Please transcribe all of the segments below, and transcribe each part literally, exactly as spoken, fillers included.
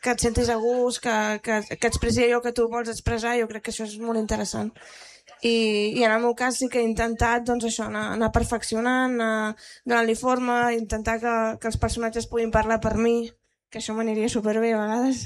que et sentis a gust, que, que, que expressi allò que tu vols expressar, jo crec que això és molt interessant. I, i en el meu cas sí que he intentat doncs, això, anar, anar perfeccionant, anar donant-li forma, intentar que, que els personatges puguin parlar per mi, que això m'aniria superbé a vegades,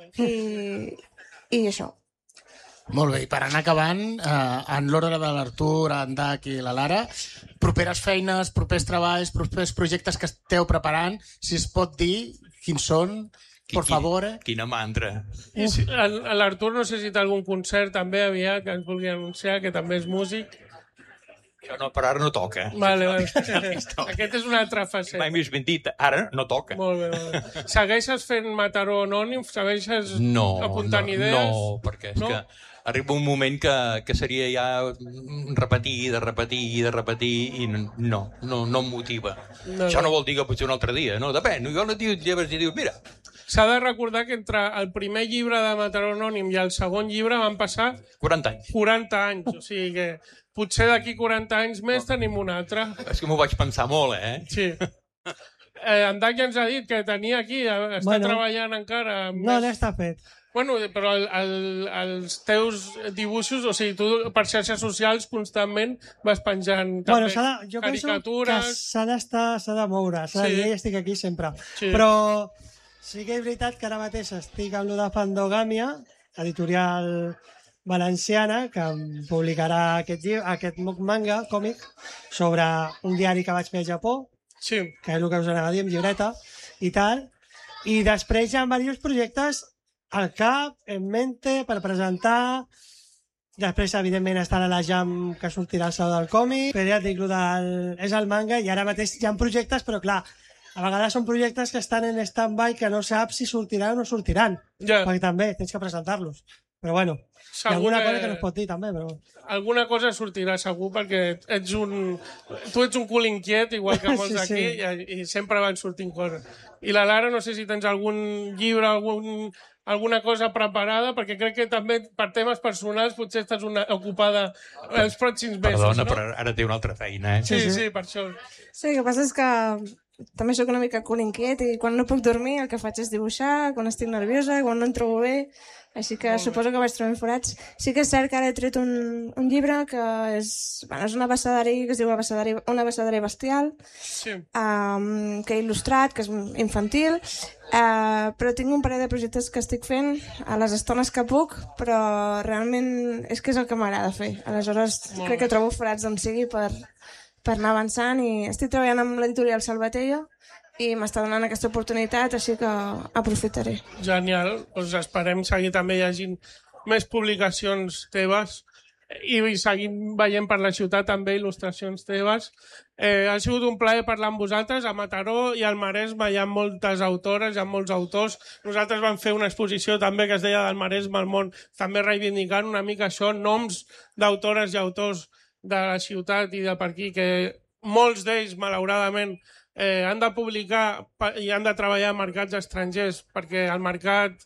i, i això. Molt bé, i per anar acabant, eh, en l'ordre de l'Artur, en Dac i la Lara, properes feines, propers treballs, propers projectes que esteu preparant, si es pot dir quins són, per favor. Quina mantra. I si, l'Artur no sé si té algun concert també aviat que ens vulgui anunciar, que també és músic. Això no, per ara no toca. Vale, vale. Aquest és una altra faceta. Mai més ben dit, ara no toca. Molt bé, molt bé. Segueixes fent Mataró anònim? Segueixes no, apuntant no, idees? No, perquè és no? que arriba un moment que, que seria ja repetir, de repetir, de repetir, i no, no, no em motiva. No, Això no vol dir que potser un altre dia, no? Depèn, jo no dius lleves i dius, mira... S'ha de recordar que entre el primer llibre de Mataró anònim i el segon llibre van passar... quaranta anys. quaranta anys, o sigui que potser d'aquí quaranta anys més tenim un altre. És que m'ho vaig pensar molt, eh? Sí. Eh, en Dac ja ens ha dit que tenia aquí, està bueno, treballant encara... No, no està fet. Bueno, però el, el, els teus dibuixos, o sigui, tu per xarxes socials constantment vas penjant bueno, també de, jo caricatures... penso que s'ha d'estar, s'ha de moure, s'ha de dir, sí. Estic aquí sempre. Sí. Però sí que és veritat que ara mateix estic amb lo de Fandogàmia, editorial valenciana, que em publicarà aquest, aquest manga, còmic, sobre un diari que vaig fer a Japó, sí. Que és el que us anava a dir, amb llibreta i tal. I després hi ha diversos projectes al cap, en mente, per presentar. Després, evidentment, estarà la Jam, que sortirà el sábado del còmic. Però ja et dic, del... és el manga, i ara mateix hi ha projectes, però clar, a vegades són projectes que estan en stand-by, que no saps si sortiran o no sortiran. Ja. Perquè també tens que presentar-los. Però bueno, segur hi ha alguna que... cosa que no es pot dir també, però... Alguna cosa sortirà segur, perquè ets un... tu ets un cul inquiet, igual que molts sí, aquí, sí. I, i sempre van sortint coses. I la Lara, no sé si tens algun llibre, algun... alguna cosa preparada, perquè crec que també per temes personals potser estàs una, ocupada els pròxims mesos. Perdona, no? Però ara té una altra feina, eh? Sí, sí, sí, per això. Sí, el que passa és que també sóc una mica cul inquiet i quan no puc dormir el que faig és dibuixar, quan estic nerviosa, quan no em trobo bé, així que suposo que vaig trobant forats. Sí que és cert que ara he tret un, un llibre que és, bueno, és un abecedari que es diu abecedari, un abecedari bestial, sí. um, que he il·lustrat, que és infantil, uh, però tinc un parell de projectes que estic fent a les estones que puc, però realment és que és el que m'agrada fer. Aleshores Molt crec que trobo forats on sigui per, per anar avançant i estic treballant amb l'editorial Salvatella i m'està donant aquesta oportunitat, així que aprofitaré. Genial, doncs esperem seguir també llegint més publicacions teves i seguim veient per la ciutat també il·lustracions teves. Eh, ha sigut un plaer parlar amb vosaltres. A Mataró i al Maresme hi ha moltes autores, hi ha molts autors. Nosaltres vam fer una exposició també que es deia del Maresme al món, també reivindicant una mica això, noms d'autores i autors de la ciutat i de per aquí, que molts d'ells, malauradament, Eh, han de publicar i han de treballar en mercats estrangers perquè el mercat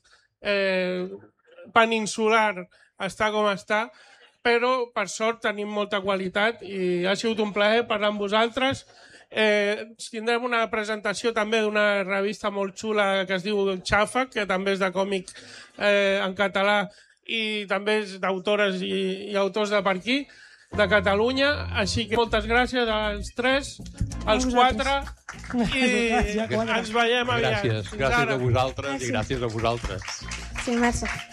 eh, peninsular està com està, però per sort tenim molta qualitat i ha sigut un plaer parlar amb vosaltres. Eh, tindrem una presentació també d'una revista molt xula que es diu Xàfec, que també és de còmic eh, en català i també és d'autores i, i autors de per aquí, de Catalunya, així que moltes gràcies als tres, als quatre, i ens veiem aviat. Gràcies, gràcies a vosaltres i gràcies a vosaltres. Sí, merci.